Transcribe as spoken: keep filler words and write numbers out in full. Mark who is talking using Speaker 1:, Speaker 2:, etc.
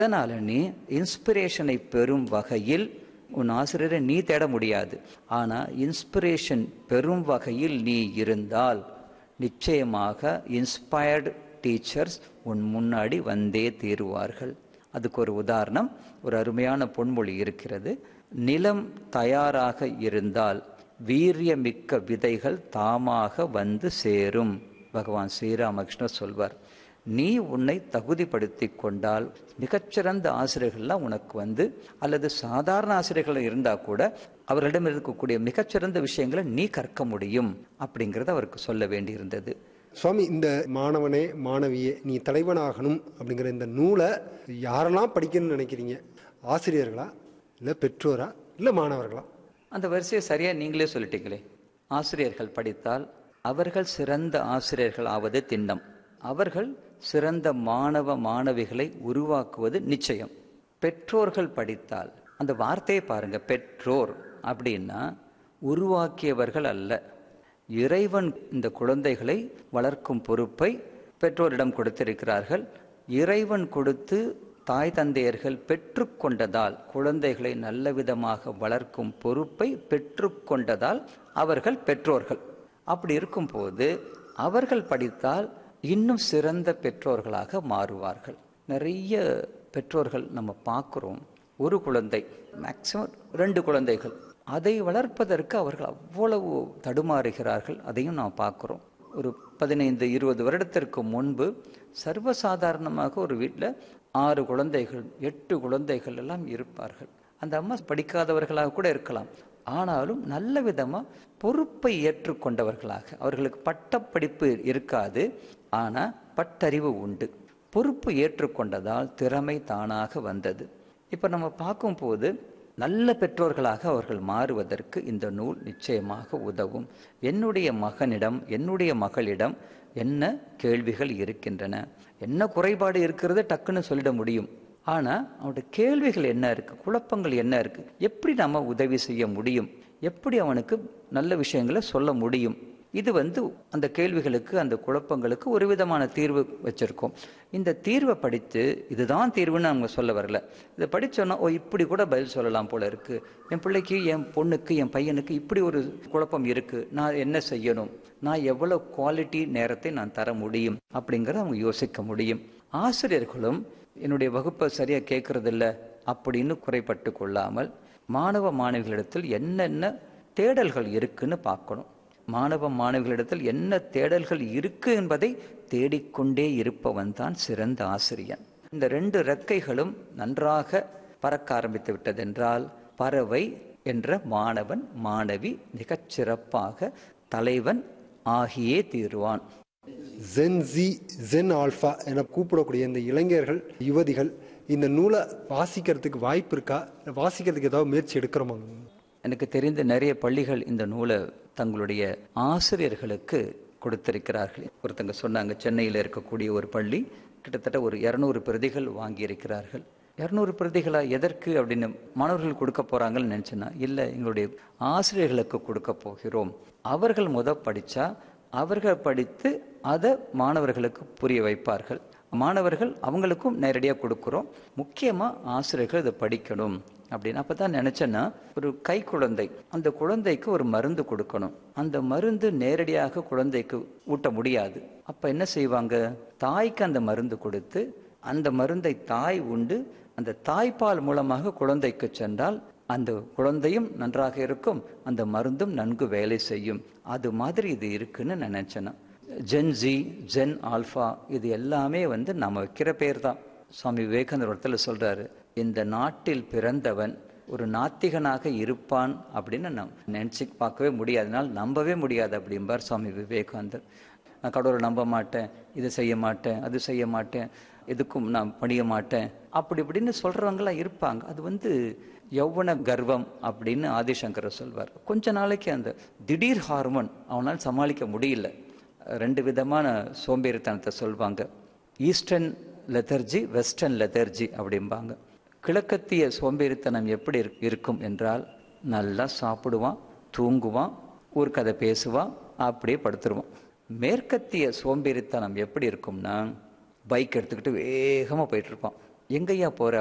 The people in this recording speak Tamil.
Speaker 1: அதனால நீ இன்ஸ்பிரேஷனை பெறும் வகையில் உன் ஆசிரியரை நீ தேட முடியாது. ஆனால் இன்ஸ்பிரேஷன் பெறும் வகையில் நீ இருந்தால் நிச்சயமாக இன்ஸ்பயர்டு டீச்சர்ஸ் உன் முன்னாடி வந்தே தீருவார்கள். அதுக்கு ஒரு உதாரணம், ஒரு அருமையான பொன்மொழி இருக்கிறது. நிலம் தயாராக இருந்தால் வீரியமிக்க விதைகள் தாமாக வந்து சேரும். பகவான் ஸ்ரீராமகிருஷ்ணர் சொல்வார். நீ உன்னை தகுதிப்படுத்தி கொண்டால் மிகச்சிறந்த ஆசிரியர்கள்லாம் உனக்கு வந்து, அல்லது சாதாரண ஆசிரியர்கள் இருந்தால் கூட அவர்களிடம் இருக்கக்கூடிய மிகச்சிறந்த விஷயங்களை நீ கற்க முடியும் அப்படிங்கிறத அவருக்கு சொல்ல வேண்டியிருந்தது.
Speaker 2: சுவாமி, இந்த மாணவனே மாணவியே நீ தலைவனாகணும் அப்படிங்கிற இந்த நூலை யாரெல்லாம் படிக்கணும்னு நினைக்கிறீங்க? ஆசிரியர்களா, இல்லை பெற்றோரா, இல்லை மாணவர்களா?
Speaker 1: அந்த வரிசையை சரியாக நீங்களே சொல்லிட்டீங்களே. ஆசிரியர்கள் படித்தால் அவர்கள் சிறந்த ஆசிரியர்கள் ஆவது திண்ணம். அவர்கள் சிறந்த மாணவ மாணவிகளை உருவாக்குவது நிச்சயம். பெற்றோர்கள் படித்தால், அந்த வார்த்தையை பாருங்க, பெற்றோர் அப்படின்னா உருவாக்கியவர்கள் அல்ல. இறைவன் இந்த குழந்தைகளை வளர்க்கும் பொறுப்பை பெற்றோரிடம் கொடுத்திருக்கிறார்கள். இறைவன் கொடுத்து தாய் தந்தையர்கள் பெற்று கொண்டதால், குழந்தைகளை நல்ல விதமாக வளர்க்கும் பொறுப்பை பெற்று கொண்டதால் அவர்கள் பெற்றோர்கள். அப்படி இருக்கும்போது அவர்கள் படித்தால் இன்னும் சிறந்த பெற்றோர்களாக மாறுவார்கள். நிறைய பெற்றோர்கள் நம்ம பார்க்குறோம், ஒரு குழந்தை மேக்சிமம் ரெண்டு குழந்தைகள், அதை வளர்ப்பதற்கு அவர்கள் அவ்வளவு தடுமாறுகிறார்கள். அதையும் நாம் பார்க்குறோம். ஒரு பதினைந்து இருபது வருடத்திற்கு முன்பு சர்வசாதாரணமாக ஒரு வீட்டில் ஆறு குழந்தைகள் எட்டு குழந்தைகள் எல்லாம் இருப்பார்கள். அந்த அம்மா படிக்காதவர்களாக கூட இருக்கலாம், ஆனாலும் நல்ல விதமாக பொறுப்பை ஏற்றுக்கொண்டவர்களாக. அவர்களுக்கு பட்டப்படிப்பு இருக்காது, ஆனால் பட்டறிவு உண்டு. பொறுப்பு ஏற்றுக்கொண்டதால் திறமை தானாக வந்தது. இப்போ நம்ம பார்க்கும்போது நல்ல பெற்றோர்களாக அவர்கள் மாறுவதற்கு இந்த நூல் நிச்சயமாக உதவும். என்னுடைய மகனிடம், என்னுடைய மகளிடம் என்ன கேள்விகள் இருக்கின்றன, என்ன குறைபாடு இருக்கிறது டக்குன்னு சொல்லிட முடியும். ஆனால் அவனுடைய கேள்விகள் என்ன இருக்குது, குழப்பங்கள் என்ன இருக்குது, எப்படி நம்ம உதவி செய்ய முடியும், எப்படி அவனுக்கு நல்ல விஷயங்களை சொல்ல முடியும். இது வந்து அந்த கேள்விகளுக்கு, அந்த குழப்பங்களுக்கு ஒரு விதமான தீர்வு வச்சுருக்கோம். இந்த தீர்வை படித்து இதுதான் தீர்வுன்னு அவங்க சொல்ல வரல. இதை படித்தோன்னா ஓ இப்படி கூட பதில் சொல்லலாம் போல இருக்குது, என் பிள்ளைக்கு, என் பொண்ணுக்கு, என் பையனுக்கு இப்படி ஒரு குழப்பம் இருக்குது, நான் என்ன செய்யணும், நான் எவ்வளோ குவாலிட்டி நேரத்தை நான் தர முடியும் அப்படிங்கிறத அவங்க யோசிக்க முடியும். ஆசிரியர்களும் என்னுடைய வகுப்பை சரியாக கேட்கறதில்ல அப்படின்னு குறைப்பட்டு கொள்ளாமல் மாணவ மாணவிகளிடத்தில் என்னென்ன தேடல்கள் இருக்குன்னு பார்க்கணும். மாணவ மாணவிகளிடத்தில் என்ன தேடல்கள் இருக்கு என்பதை தேடிக்கொண்டே இருப்பவன் தான் சிறந்த ஆசிரியன். இந்த ரெண்டு ரெக்கைகளும் நன்றாக பறக்க ஆரம்பித்து விட்டதென்றால் பறவை என்ற மாணவன் மாணவி மிகச் சிறப்பாக தலைவன் ஆகியே தீருவான்.
Speaker 2: ஜென் ஜி, ஜென் ஆல்ஃபா என கூப்பிடக்கூடிய இந்த இளைஞர்கள், யுவதிகள் இந்த நூலை வாசிக்கிறதுக்கு வாய்ப்பு இருக்கா? வாசிக்கிறதுக்கு ஏதாவது முயற்சி எடுக்கிறோமா?
Speaker 1: எனக்கு தெரிந்த நிறைய பள்ளிகள் இந்த நூலை தங்களுடைய ஆசிரியர்களுக்கு கொடுத்திருக்கிறார்கள். ஒருத்தங்க சொன்னாங்க, சென்னையில் இருக்கக்கூடிய ஒரு பள்ளி கிட்டத்தட்ட ஒரு இரநூறு பிரதிகள் வாங்கியிருக்கிறார்கள். இரநூறு பிரதிகளா எதற்கு அப்படின்னு மாணவர்கள் கொடுக்க போகிறாங்கன்னு நினச்சேன்னா, இல்லை, எங்களுடைய ஆசிரியர்களுக்கு கொடுக்க போகிறோம். அவர்கள் முத படித்தா அவர்கள் படித்து அதை மாணவர்களுக்கு புரிய வைப்பார்கள். மாணவர்கள் அவங்களுக்கும் நேரடியாக கொடுக்குறோம். முக்கியமாக ஆசிரியர்கள் இதை படிக்கணும் அப்படின்னு. அப்போ தான் நினச்சேன்னா, ஒரு கை குழந்தை, அந்த குழந்தைக்கு ஒரு மருந்து கொடுக்கணும். அந்த மருந்து நேரடியாக குழந்தைக்கு ஊட்ட முடியாது. அப்போ என்ன செய்வாங்க, தாய்க்கு அந்த மருந்து கொடுத்து அந்த மருந்தை தாய் உண்டு அந்த தாய்ப்பால் மூலமாக குழந்தைக்கு சென்றால் அந்த குழந்தையும் நன்றாக இருக்கும், அந்த மருந்தும் நன்கு வேலை செய்யும். அது மாதிரி இது இருக்குன்னு நினைச்சேன்னா. ஜென் ஜி, ஜென் ஆல்ஃபா இது எல்லாமே வந்து நம்ம வைக்கிற பேர் தான். சுவாமி விவேகானந்தர் இடத்துல சொல்றாரு, இந்த நாட்டில் பிறந்தவன் ஒரு நாத்திகனாக இருப்பான் அப்படின்னு நம் நினச்சி பார்க்கவே முடியாதனால் நம்பவே முடியாது அப்படிம்பார் சுவாமி விவேகானந்தர். நான் கடவுளை நம்ப மாட்டேன், இதை செய்ய மாட்டேன், அது செய்ய மாட்டேன், எதுக்கும் நான் பணிய மாட்டேன் அப்படி இப்படின்னு சொல்கிறவங்களாம் இருப்பாங்க. அது வந்து யௌவன கர்வம் அப்படின்னு ஆதிசங்கர் சொல்வார். கொஞ்ச நாளைக்கு அந்த திடீர் ஹார்மோன் அவனால் சமாளிக்க முடியல. ரெண்டு விதமான சோம்பேறித்தனத்தை சொல்வாங்க. ஈஸ்டர்ன் லெதர்ஜி, வெஸ்டர்ன் லெதர்ஜி அப்படிம்பாங்க. கிழக்கத்திய சோம்பேறித்தனம் எப்படி இருக்கும் என்றால், நல்லா சாப்பிடுவான், தூங்குவான், ஊர் கதை பேசுவான், அப்படியே படுத்துருவான். மேற்கத்திய சோம்பேறித்தனம் எப்படி இருக்கும்னா, பைக் எடுத்துக்கிட்டு வேகமாக போயிட்டுருப்பான், எங்கய்யா போற